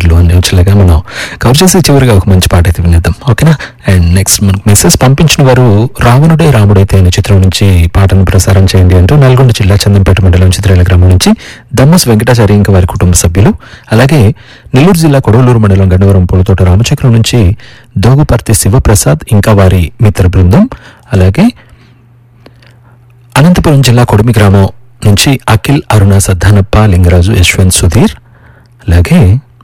పేర్లు అన్ని వచ్చేలాగా మనం కవర్ చేసి చివరిగా ఒక మంచి పాట అయితే వినేద్దాం, ఓకేనా. అండ్ నెక్స్ట్ మనకు మెసేజ్ పంపించిన వారు రావణుడే రాముడైతే అనే చిత్రం నుంచి పాటను ప్రసారం చేయండి అంటూ నల్గొండ జిల్లా చందంపేట మండలం చిత్రాల గ్రామం నుంచి దమ్మస్ వెంకటాచారి ఇంకా వారి కుటుంబ సభ్యులు, అలాగే నెల్లూరు జిల్లా కొడవలూరు మండలం గన్నవరం పొలతోట రామచక్రం నుంచి దోగుపర్తి శివప్రసాద్ ఇంకా వారి మిత్ర బృందం, అలాగే అనంతపురం జిల్లా కొడిమి గ్రామం నుంచి అఖిల్, అరుణ, సద్దానప్ప, లింగరాజు, యశ్వంత్, సుధీర్, అలాగే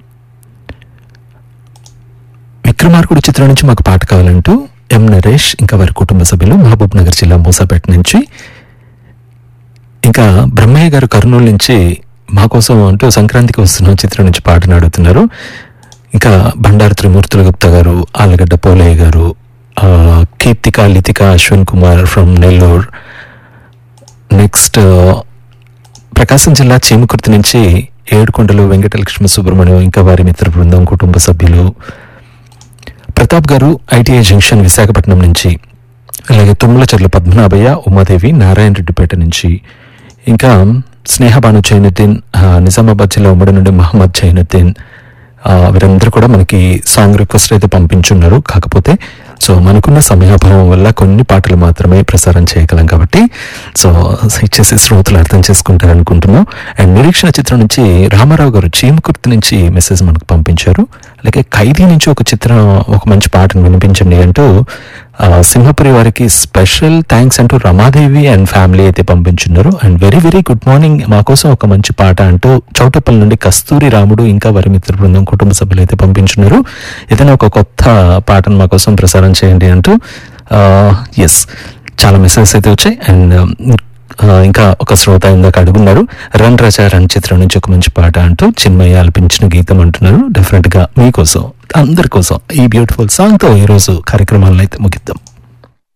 విక్రమార్కుడు చిత్రం నుంచి మాకు పాట కావాలంటూ ఎం నరేష్ ఇంకా వారి కుటుంబ సభ్యులు మహబూబ్ నగర్ జిల్లా మూసాపేట నుంచి, ఇంకా బ్రహ్మయ్య గారు కర్నూలు నుంచి మా కోసం అంటూ సంక్రాంతికి వస్తున్న చిత్రం నుంచి పాటను అడుగుతున్నారు. ఇంకా బండారు త్రిమూర్తుల గుప్తా గారు, ఆలగడ్డ పోలయ్య గారు, కీర్తిక, లితిక, అశ్విన్ కుమార్ ఫ్రమ్ నెల్లూరు. నెక్స్ట్ ప్రకాశం జిల్లా చీమకుర్తి నుంచి ఏడుకొండలు వెంకటలక్ష్మి సుబ్రహ్మణ్యం ఇంకా వారి మిత్ర బృందం కుటుంబ సభ్యులు, ప్రతాప్ గారు ఐటీఐ జంక్షన్ విశాఖపట్నం నుంచి, అలాగే తుమ్మలచెర్ల పద్మనాభయ్య, ఉమాదేవి, నారాయణ రెడ్డిపేట నుంచి, ఇంకా స్నేహబాను జైనుద్దీన్ నిజామాబాద్ జిల్లా ఉమ్మడి నుండి మహమ్మద్ జైనుద్దీన్, వీరందరూ కూడా మనకి సాంగ్ రిక్వెస్ట్ అయితే పంపించున్నారు. కాకపోతే సో మనకున్న సమయాభావం వల్ల కొన్ని పాటలు మాత్రమే ప్రసారం చేయగలం కాబట్టి సో ఇచ్చేసి శ్రోతలు అర్థం చేసుకుంటారనుకుంటున్నాం. అండ్ నిరీక్షణ చిత్రం నుంచి రామారావు గారు చీమకుర్తి నుంచి మెసేజ్ మనకు పంపించారు. అలాగే ఖైదీ నుంచి ఒక మంచి పాటను వినిపించండి అంటూ సింహపురి వారికి స్పెషల్ థ్యాంక్స్ అంటూ రమాదేవి అండ్ ఫ్యామిలీ అయితే పంపించున్నారు. And very very good morning, మా కోసం ఒక మంచి పాట అంటూ చౌటప్పల్ నుండి కస్తూరి రాముడు ఇంకా వారి మిత్ర బృందం కుటుంబ సభ్యులు అయితే పంపించున్నారు. ఏదైనా ఒక కొత్త పాటను మా కోసం ప్రసారం చేయండి అంటూ ఎస్ చాలా మెసేజెస్ అయితే వచ్చాయి. అండ్ ఇంకా ఒక శ్రోత ఇందాక అడుగున్నారు రన్ రచా రన్ చిత్రం నుంచి ఒక మంచి పాట అంటూ చిన్మయ్య ఆలపించిన గీతం అంటున్నారు. డెఫినెట్ గా మీకోసం అందరి కోసం ఈ బ్యూటిఫుల్ సాంగ్ తో ఈ రోజు కార్యక్రమాలను అయితే ముగిద్దాం.